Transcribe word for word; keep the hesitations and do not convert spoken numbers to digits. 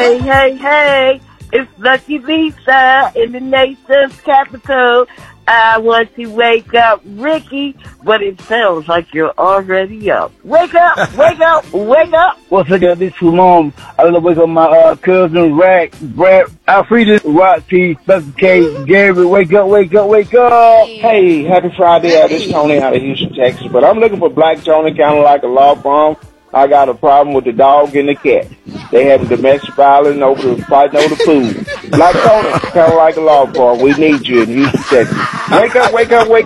Hey, hey, hey. It's Lucky Lisa in the nation's capital. I want to wake up Ricky, but it sounds like you're already up. Wake up, wake up, wake up. Once again, this too long. I love to wake up my uh, cousin, Rack, Brad, Alfreda, Rocky, Special K, Gary. Wake up, wake up, wake up. Hey, happy Friday. Uh, This is Tony out of Houston, Texas. But I'm looking for Black Tony, kind of like a law firm. I got a problem with the dog and the cat. They had a domestic violence over the fighting over the food. Black Tony, kind of like a law firm. We need you in Houston, Texas. Wake up, wake up, wake up.